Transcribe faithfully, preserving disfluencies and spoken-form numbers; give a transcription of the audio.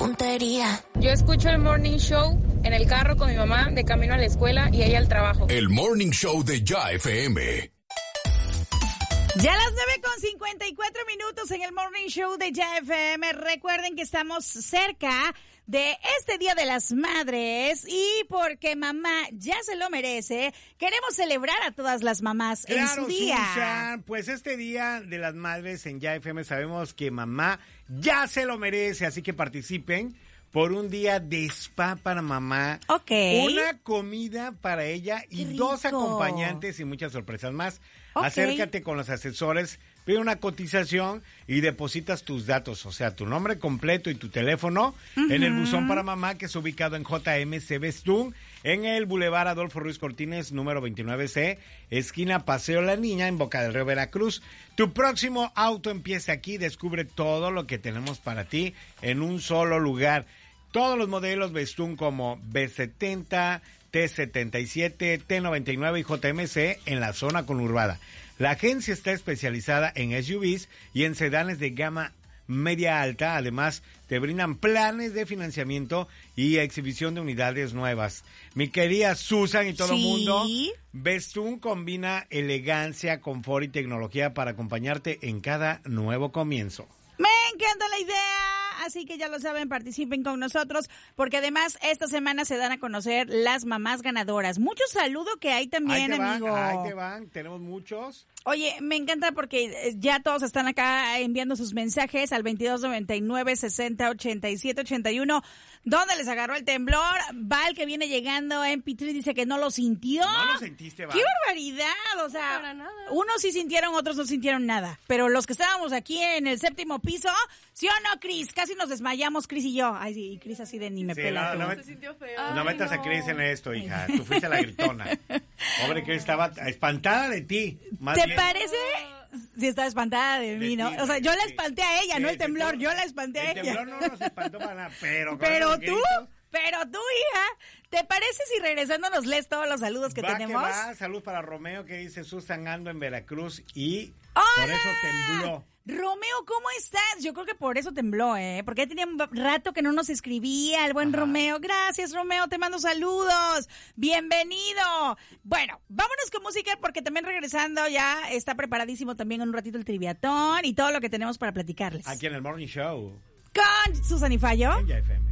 tontería. Yo escucho el Morning Show en el carro con mi mamá de camino a la escuela y ella al trabajo. El Morning Show de Ya F M. Ya a las nueve con cincuenta y cuatro minutos en el Morning Show de Ya F M. Recuerden que estamos cerca de este Día de las Madres y porque mamá ya se lo merece, queremos celebrar a todas las mamás claro, en su día. Susan, pues este Día de las Madres en Ya F M sabemos que mamá ya se lo merece, así que participen por un día de spa para mamá. Ok. Una comida para ella y dos acompañantes y muchas sorpresas más. Okay. Acércate con los asesores, pide una cotización y depositas tus datos, o sea, tu nombre completo y tu teléfono uh-huh. en el buzón para mamá que es ubicado en J M C Bestún, en el Boulevard Adolfo Ruiz Cortines, número veintinueve C, esquina Paseo La Niña, en Boca del Río, Veracruz. Tu próximo auto empieza aquí, descubre todo lo que tenemos para ti en un solo lugar. Todos los modelos Bestún como B setenta, T setenta y siete, T noventa y nueve y J M C en la zona conurbada. La agencia está especializada en S U Vs y en sedanes de gama media alta. Además, te brindan planes de financiamiento y exhibición de unidades nuevas. Mi querida Susan y todo el ¿Sí? mundo, Bestún combina elegancia, confort y tecnología para acompañarte en cada nuevo comienzo. Me encanta la idea, así que ya lo saben, participen con nosotros, porque además esta semana se dan a conocer las mamás ganadoras. Mucho saludo que hay también, ahí te amigo. Van, ahí te van, tenemos muchos. Oye, me encanta porque ya todos están acá enviando sus mensajes al veintidós noventa y nueve, sesenta, ochenta y siete, ochenta y uno. ¿Dónde les agarró el temblor? Val, que viene llegando en P tres, dice que no lo sintió. No lo sentiste, Val. ¡Qué barbaridad! O sea, no, para nada. Unos sí sintieron, otros no sintieron nada. Pero los que estábamos aquí en el séptimo piso, ¿sí o no, Cris? Casi nos desmayamos, Cris y yo. Ay, sí, y Cris así de ni me sí, pela. No, no, se sintió feo. no Ay, metas no. a Cris en esto, hija. Tú fuiste la gritona. Pobre Cris estaba espantada de ti. Más ¿Te bien. parece? Sí, estaba espantada de mí, De ¿no? ti, O sea, yo la sí. espanté a ella, Sí, no el temblor. temblor- Yo la espanté a El ella. temblor no nos espantó para nada, pero... con Pero esos tú, gritos, pero tú, hija, ¿te parece si regresando nos lees todos los saludos que va tenemos? Que va. Salud para Romeo que dice Susan ando en Veracruz y ¡Hola! por eso tembló. Romeo, ¿cómo estás? Yo creo que por eso tembló, ¿eh? Porque ya tenía un rato que no nos escribía el buen Ajá. Romeo. Gracias, Romeo, te mando saludos. Bienvenido. Bueno, vámonos con música porque también regresando ya está preparadísimo también en un ratito el triviatón y todo lo que tenemos para platicarles. Aquí en el Morning Show. Con Susan y Fallo. En Ya F M.